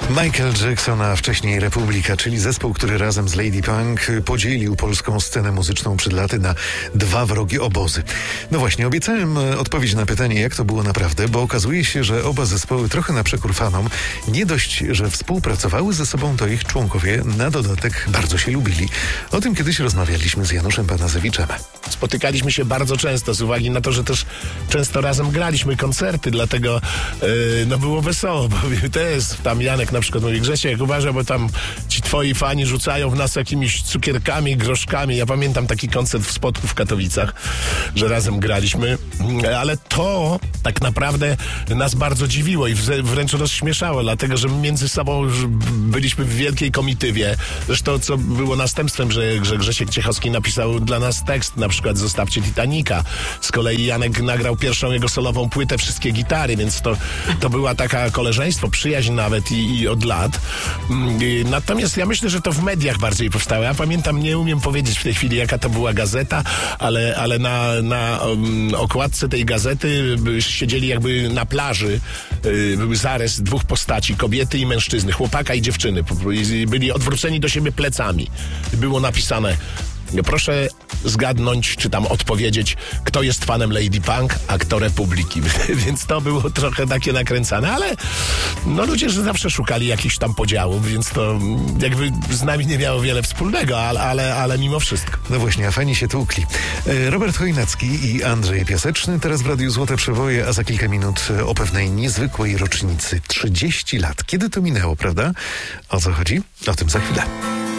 Michael Jackson, a wcześniej Republika, czyli zespół, który razem z Lady Punk podzielił polską scenę muzyczną przed laty na dwa wrogie obozy. No właśnie, obiecałem odpowiedź na pytanie, jak to było naprawdę, bo okazuje się, że oba zespoły trochę na przekór fanom. Nie dość, że współpracowały ze sobą, to ich członkowie na dodatek bardzo się lubili. O tym kiedyś rozmawialiśmy z Januszem Panazewiczem. Spotykaliśmy się bardzo często z uwagi na to, że też często razem graliśmy koncerty, dlatego było wesoło, bo też tam Janek na przykład mówi: Grzesiek, uważaj, bo tam ci twoi fani rzucają w nas jakimiś cukierkami, groszkami. Ja pamiętam taki koncert w Spodku w Katowicach, że razem graliśmy, ale to tak naprawdę nas bardzo dziwiło i wręcz rozśmieszało, dlatego że między sobą już byliśmy w wielkiej komitywie. Zresztą co było następstwem, że Grzesiek Ciechowski napisał dla nas tekst, na przykład Zostawcie Titanica. Z kolei Janek nagrał pierwszą jego solową płytę, wszystkie gitary, więc to była taka koleżeństwo, przyjaźń nawet i od lat. Natomiast ja myślę, że to w mediach bardziej powstało. Ja pamiętam, nie umiem powiedzieć w tej chwili, jaka to była gazeta, ale na okładce tej gazety siedzieli jakby na plaży. Był zarys dwóch postaci, kobiety i mężczyzny, chłopaka i dziewczyny. Byli odwróceni do siebie plecami. Było napisane: proszę zgadnąć, czy tam odpowiedzieć, kto jest fanem Lady Punk, a kto Republiki. Więc to było trochę takie nakręcane, ale ludzie że zawsze szukali jakichś tam podziałów, więc to jakby z nami nie miało wiele wspólnego, ale mimo wszystko. No właśnie, a fani się tłukli. Robert Chojnacki i Andrzej Piaseczny teraz w Radiu Złote Przeboje, a za kilka minut o pewnej niezwykłej rocznicy. 30 lat. Kiedy to minęło, prawda? O co chodzi? O tym za chwilę.